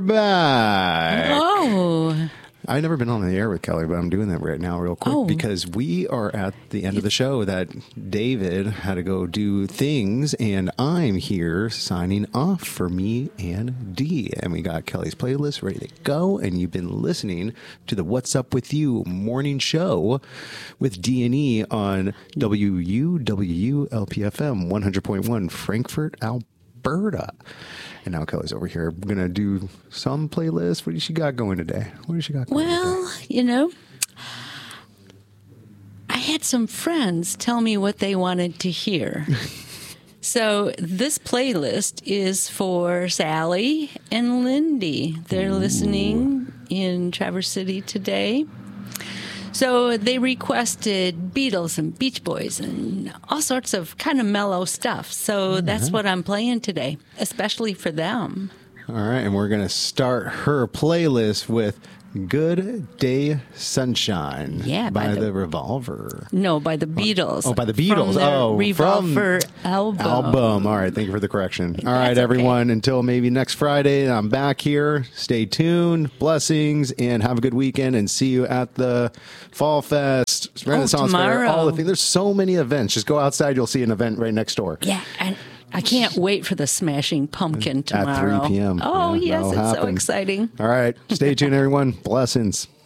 Back. Oh. I've never been on the air with Kelly, but I'm doing that right now real quick because we are at the end of the show that David had to go do things, and I'm here signing off for me and Dee. And we got Kelly's playlist ready to go, and you've been listening to the What's Up With You morning show with D&E on WUWLPFM 100.1 Frankfurt, Alberta. And now Kelly's over here. We're going to do some playlist. What do she got going today? What do she got going today? I had some friends tell me what they wanted to hear. So this playlist is for Sally and Lindy. They're listening in Traverse City today. So they requested Beatles and Beach Boys and all sorts of kind of mellow stuff. So that's what I'm playing today, especially for them. All right, and we're going to start her playlist with Good Day Sunshine by the Revolver. No, by the Beatles. Oh, by the Beatles. From Revolver album. All right, thank you for the correction. All right, everyone, until maybe next Friday, I'm back here. Stay tuned. Blessings, and have a good weekend, and see you at the Fall Fest, Renaissance Fair, all the things. There's so many events. Just go outside. You'll see an event right next door. Yeah, and I can't wait for the Smashing Pumpkin tomorrow. At 3 p.m. Oh, yes, it's so exciting. All right. Stay tuned, everyone. Blessings.